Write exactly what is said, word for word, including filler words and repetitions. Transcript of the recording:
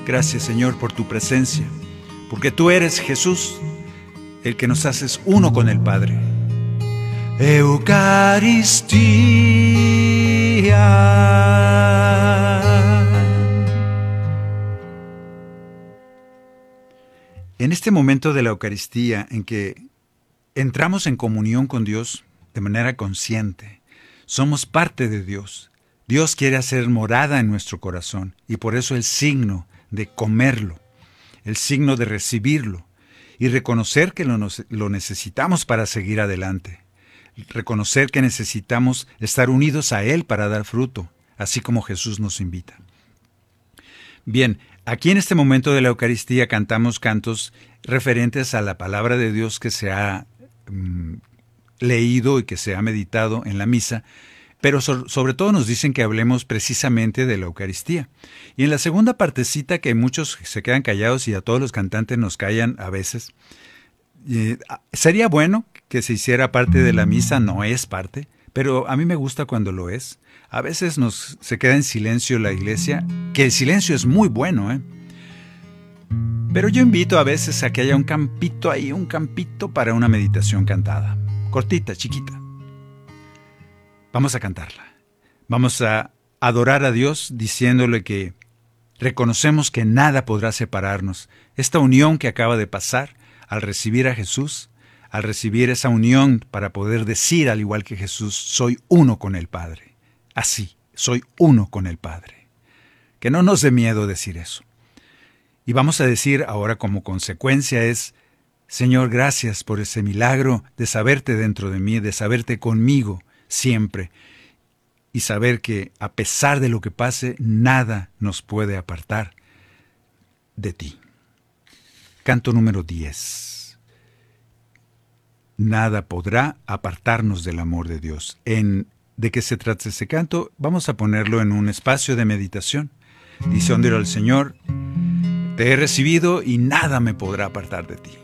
Gracias, Señor, por tu presencia, porque tú eres Jesús, el que nos haces uno con el Padre. Eucaristía. En este momento de la Eucaristía en que entramos en comunión con Dios de manera consciente, somos parte de Dios. Dios quiere hacer morada en nuestro corazón y por eso el signo de comerlo, el signo de recibirlo y reconocer que lo, lo necesitamos para seguir adelante. Reconocer que necesitamos estar unidos a Él para dar fruto, así como Jesús nos invita. Bien, aquí en este momento de la Eucaristía cantamos cantos referentes a la palabra de Dios que se ha mm, leído y que se ha meditado en la misa, pero so- sobre todo nos dicen que hablemos precisamente de la Eucaristía. Y en la segunda partecita, que muchos se quedan callados y a todos los cantantes nos callan a veces, eh, sería bueno que se hiciera parte de la misa, no es parte, pero a mí me gusta cuando lo es. A veces nos, se queda en silencio la iglesia, que el silencio es muy bueno, ¿eh? Pero yo invito a veces a que haya un campito ahí, un campito para una meditación cantada. Cortita, chiquita. Vamos a cantarla. Vamos a adorar a Dios diciéndole que reconocemos que nada podrá separarnos. Esta unión que acaba de pasar al recibir a Jesús, al recibir esa unión para poder decir, al igual que Jesús, soy uno con el Padre. Así, soy uno con el Padre. Que no nos dé miedo decir eso. Y vamos a decir ahora como consecuencia es, Señor, gracias por ese milagro de saberte dentro de mí, de saberte conmigo siempre, y saber que a pesar de lo que pase, nada nos puede apartar de ti. Canto número diez. Nada podrá apartarnos del amor de Dios. En ¿de qué se trata ese canto? Vamos a ponerlo en un espacio de meditación, diciéndole al Señor, te he recibido y nada me podrá apartar de ti.